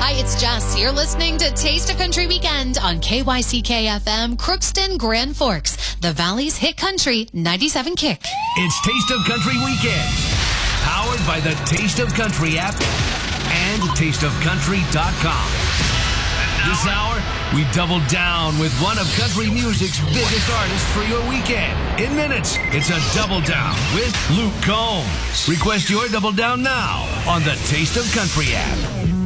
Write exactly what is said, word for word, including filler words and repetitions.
Hi, it's Jess. You're listening to Taste of Country Weekend on K Y C K F M, Crookston, Grand Forks, the Valley's hit country, ninety-seven Kick. It's Taste of Country Weekend, powered by the Taste of Country app and taste of country dot com. This hour, we double down with one of country music's biggest artists for your weekend. In minutes, it's a double down with Luke Combs. Request your double down now on the Taste of Country app.